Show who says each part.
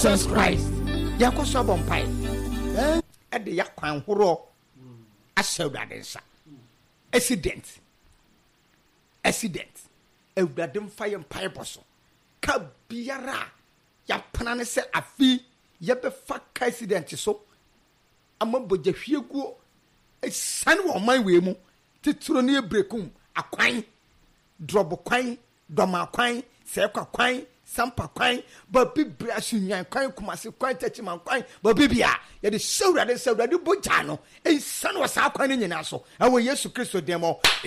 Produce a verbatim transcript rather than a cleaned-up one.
Speaker 1: Jesus Christ. Yakoso bompai. Eh? At the yakwan horo. Asewradensa. Accident. Accident. Ewradem fire pipe so. Ka biara. Ya panane se afi. Ya be fa accident so. Amabo je hwiegu. E san wo man we mu. Tituro ne brekum akwan. Drobo kwan, doma kwan, sekwa kwan, sampa kwan, ba bibia sunyan kwan kumase kwan tachiman kwan, ba bibia ye de sewrade sewrade bojano e san wo sa kwan nyina so. Awo Yesu Kristo demo